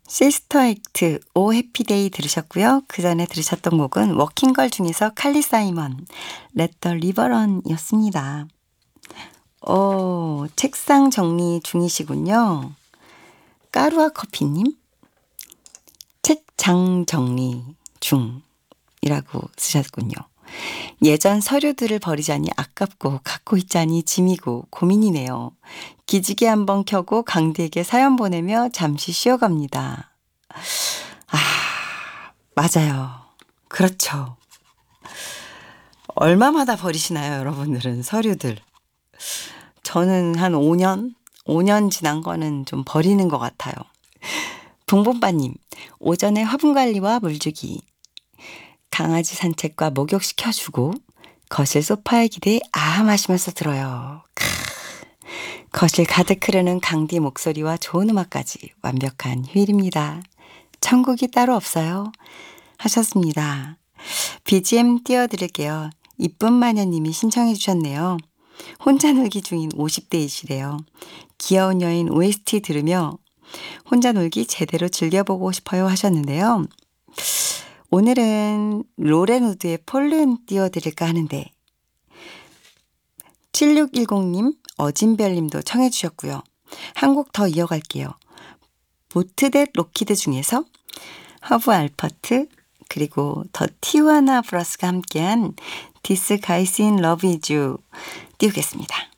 시스터 액트 오 해피데이 들으셨고요. 그 전에 들으셨던 곡은 워킹걸 중에서 칼리 사이먼 Let the River Run이었습니다. 책상 정리 중이시군요. 까루아 커피님, 책장 정리 중이라고 쓰셨군요. 예전 서류들을 버리자니 아깝고 갖고 있자니 짐이고 고민이네요. 기지개 한번 켜고 강디에게 사연 보내며 잠시 쉬어갑니다. 아, 맞아요. 그렇죠. 얼마마다 버리시나요, 여러분들은 서류들? 저는 한 5년 지난 거는 좀 버리는 것 같아요. 붕붕빠님, 오전에 화분 관리와 물주기, 강아지 산책과 목욕시켜주고 거실 소파에 기대 마시면서 들어요. 거실 가득 흐르는 강디 목소리와 좋은 음악까지 완벽한 휴일입니다. 천국이 따로 없어요. 하셨습니다. BGM 띄워드릴게요. 이쁜 마녀님이 신청해 주셨네요. 혼자 놀기 중인 50대이시래요. 귀여운 여인 OST 들으며 혼자 놀기 제대로 즐겨보고 싶어요 하셨는데요. 오늘은 로렌 우드의 폴른 띄워드릴까 하는데 7610님, 어진별님도 청해 주셨고요. 한 곡 더 이어갈게요. 보트댓 로키드 중에서 허브 알퍼트 그리고 더 티와나 브러스가 함께한 This Guys in Love Is You 띄우겠습니다.